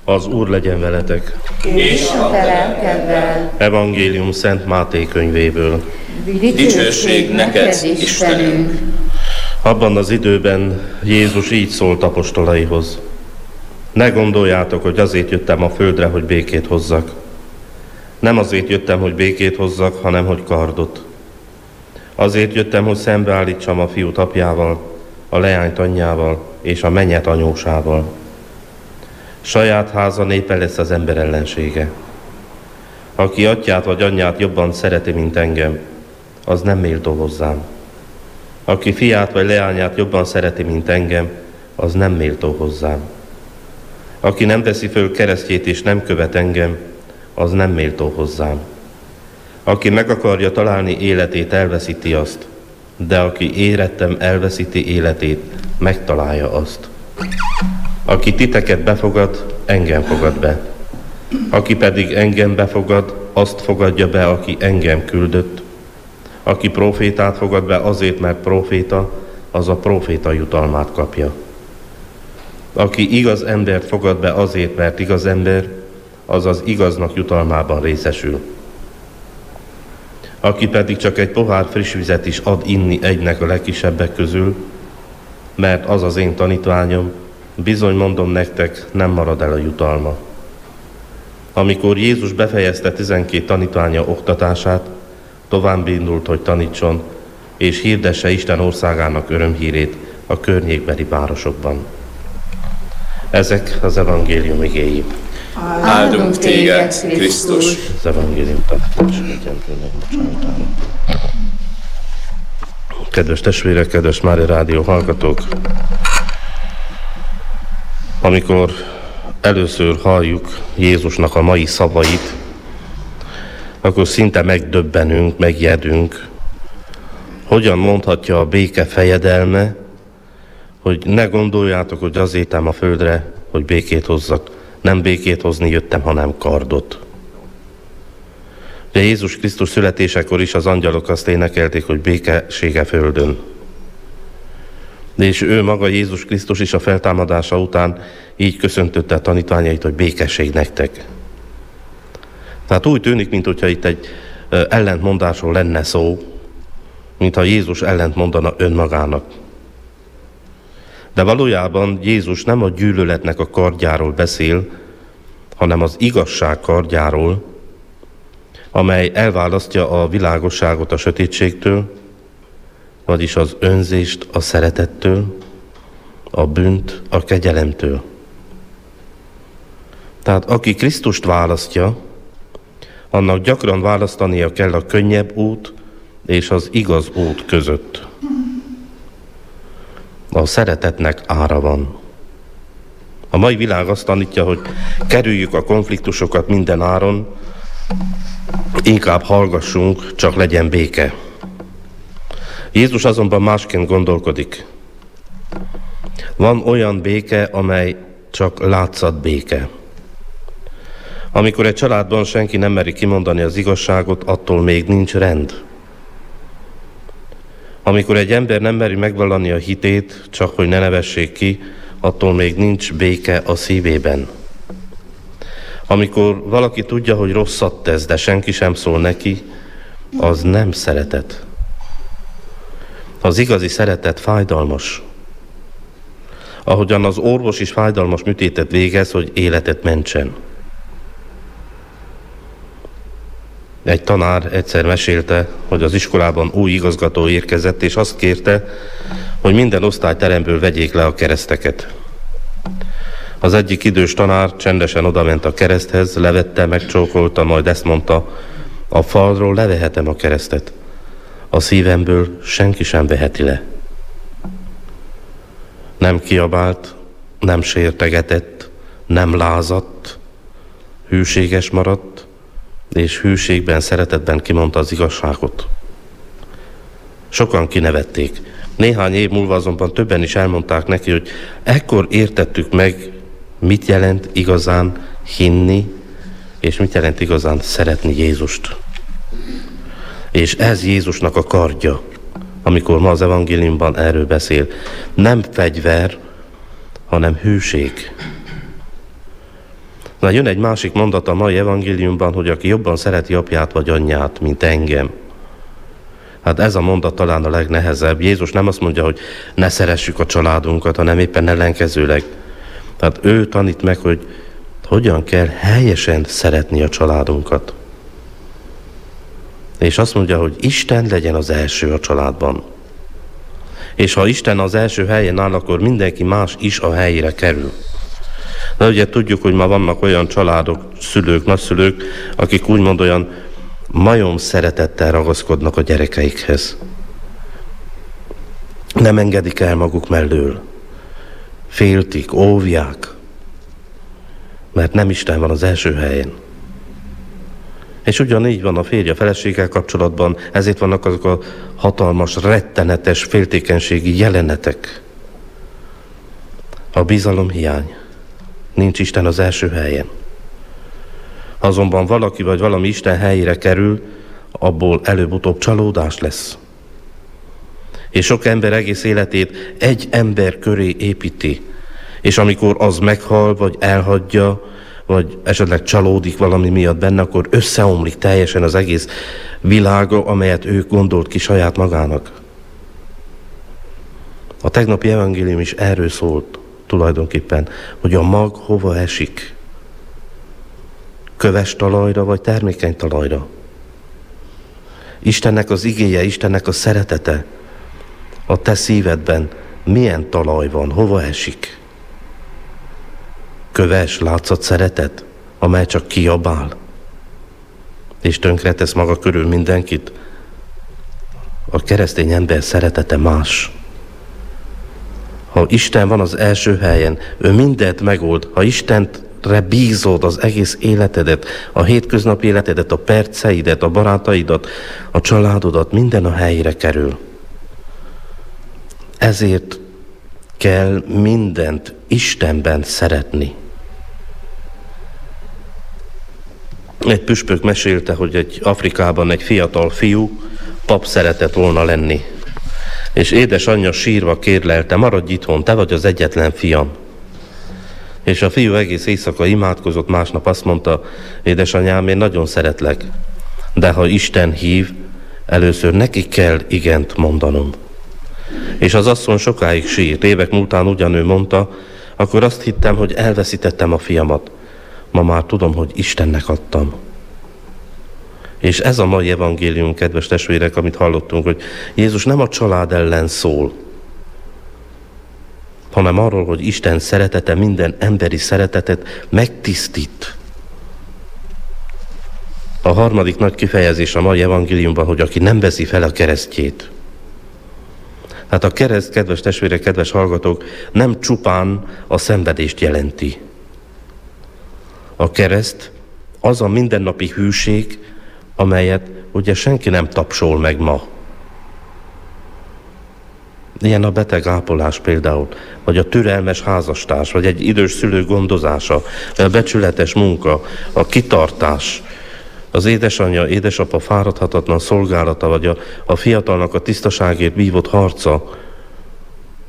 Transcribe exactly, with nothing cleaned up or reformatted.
Az Úr legyen veletek. És a te lelkeddel. Evangélium Szent Máté könyvéből. Dicsőség neked, Istenünk! Abban az időben Jézus így szólt apostolaihoz. Ne gondoljátok, hogy azért jöttem a földre, hogy békét hozzak. Nem azért jöttem, hogy békét hozzak, hanem hogy kardot. Azért jöttem, hogy szembeállítsam a fiút apjával, a leányt anyjával és a mennyet anyósával. Saját háza népe lesz az ember ellensége. Aki atyát vagy anyját jobban szereti, mint engem, az nem méltó hozzám. Aki fiát vagy leányát jobban szereti, mint engem, az nem méltó hozzám. Aki nem veszi föl keresztjét és nem követ engem, az nem méltó hozzám. Aki meg akarja találni életét, elveszíti azt, de aki érettem elveszíti életét, megtalálja azt. Aki titeket befogad, engem fogad be. Aki pedig engem befogad, azt fogadja be, aki engem küldött. Aki prófétát fogad be azért, mert próféta, az a próféta jutalmát kapja. Aki igaz embert fogad be azért, mert igaz ember, az az igaznak jutalmában részesül. Aki pedig csak egy pohár friss vizet is ad inni egynek a legkisebbek közül, mert az az én tanítványom, bizony mondom nektek, nem marad el a jutalma. Amikor Jézus befejezte tizenkét tanítványa oktatását, tovább indult, hogy tanítson, és hirdesse Isten országának örömhírét a környékbeli városokban. Ezek az evangélium igéi. Áldunk téged, Krisztus! Az evangélium tartás legyen bocsánatára. Kedves testvérek, kedves Mária Rádió hallgatók! Amikor először halljuk Jézusnak a mai szavait, akkor szinte megdöbbenünk, megjedünk, hogyan mondhatja a béke fejedelme, hogy ne gondoljátok, hogy azért jöttem a földre, hogy békét hozzak. Nem békét hozni jöttem, hanem kardot. De Jézus Krisztus születésekor is az angyalok azt énekelték, hogy békessége földön. És ő maga, Jézus Krisztus is a feltámadása után így köszöntötte a tanítványait, hogy békesség nektek. Tehát úgy tűnik, mintha itt egy ellentmondásról lenne szó, mintha Jézus ellent mondana önmagának. De valójában Jézus nem a gyűlöletnek a kardjáról beszél, hanem az igazság kardjáról, amely elválasztja a világosságot a sötétségtől, vagyis az önzést a szeretettől, a bűnt a kegyelemtől. Tehát aki Krisztust választja, annak gyakran választania kell a könnyebb út és az igaz út között. A szeretetnek ára van. A mai világ azt tanítja, hogy kerüljük a konfliktusokat minden áron, inkább hallgassunk, csak legyen béke. Jézus azonban másként gondolkodik. Van olyan béke, amely csak látszat béke. Amikor egy családban senki nem meri kimondani az igazságot, attól még nincs rend. Amikor egy ember nem meri megvallani a hitét, csak hogy ne nevessék ki, attól még nincs béke a szívében. Amikor valaki tudja, hogy rosszat tesz, de senki sem szól neki, az nem szeretet. Az igazi szeretet fájdalmas. Ahogyan az orvos is fájdalmas műtétet végez, hogy életet mentsen. Egy tanár egyszer mesélte, hogy az iskolában új igazgató érkezett, és azt kérte, hogy minden osztályteremből vegyék le a kereszteket. Az egyik idős tanár csendesen odament a kereszthez, levette, megcsókolta, majd ezt mondta, a falról levehetem a keresztet. A szívemből senki sem veheti le. Nem kiabált, nem sértegetett, nem lázadt, hűséges maradt, és hűségben, szeretetben kimondta az igazságot. Sokan kinevették. Néhány év múlva azonban többen is elmondták neki, hogy ekkor értettük meg, mit jelent igazán hinni, és mit jelent igazán szeretni Jézust. És ez Jézusnak a kardja, amikor ma az evangéliumban erről beszél. Nem fegyver, hanem hűség. Na, jön egy másik mondat a mai evangéliumban, hogy aki jobban szereti apját vagy anyját, mint engem. Hát ez a mondat talán a legnehezebb. Jézus nem azt mondja, hogy ne szeressük a családunkat, hanem éppen ellenkezőleg. Tehát ő tanít meg, hogy hogyan kell helyesen szeretni a családunkat. És azt mondja, hogy Isten legyen az első a családban. És ha Isten az első helyen áll, akkor mindenki más is a helyére kerül. De ugye tudjuk, hogy ma vannak olyan családok, szülők, nagyszülők, akik úgymond olyan majom szeretettel ragaszkodnak a gyerekeikhez. Nem engedik el maguk mellől. Féltik, óvják, mert nem Isten van az első helyen. És ugyanígy van a férj a feleséggel kapcsolatban, ezért vannak azok a hatalmas, rettenetes féltékenységi jelenetek. A bizalomhiány. Nincs Isten az első helyen. Azonban valaki vagy valami Isten helyére kerül, abból előbb-utóbb csalódás lesz. És sok ember egész életét egy ember köré építi. És amikor az meghal, vagy elhagyja, vagy esetleg csalódik valami miatt benne, akkor összeomlik teljesen az egész világa, amelyet ő gondolt ki saját magának. A tegnapi evangélium is erről szólt tulajdonképpen, hogy a mag hova esik. Köves talajra, vagy termékeny talajra. Istennek az igéje, Istennek a szeretete a te szívedben milyen talaj van, hova esik? Köves, látszat szeretet, amely csak kiabál, és tönkretesz maga körül mindenkit. A keresztény ember szeretete más. Ha Isten van az első helyen, ő mindent megold. Ha Istenre bízod az egész életedet, a hétköznapi életedet, a perceidet, a barátaidat, a családodat, minden a helyére kerül. Ezért kell mindent Istenben szeretni. Egy püspök mesélte, hogy egy Afrikában egy fiatal fiú pap szeretett volna lenni. És édesanyja sírva kérlelte, maradj itthon, te vagy az egyetlen fiam. És a fiú egész éjszaka imádkozott, másnap azt mondta, édesanyám, én nagyon szeretlek, de ha Isten hív, először neki kell igent mondanom. És az asszony sokáig sírt, évek múltán ugyanő mondta, akkor azt hittem, hogy elveszítettem a fiamat. Ma már tudom, hogy Istennek adtam. És ez a mai evangélium, kedves testvérek, amit hallottunk, hogy Jézus nem a család ellen szól, hanem arról, hogy Isten szeretete minden emberi szeretetet megtisztít. A harmadik nagy kifejezés a mai evangéliumban, hogy aki nem veszi fel a keresztjét. Hát a kereszt, kedves testvérek, kedves hallgatók, nem csupán a szenvedést jelenti. A kereszt az a mindennapi hűség, amelyet ugye senki nem tapsol meg ma. Ilyen a beteg ápolás például, vagy a türelmes házastárs, vagy egy idős szülő gondozása, a becsületes munka, a kitartás, az édesanyja, édesapa fáradhatatlan szolgálata, vagy a, a fiatalnak a tisztaságért vívott harca,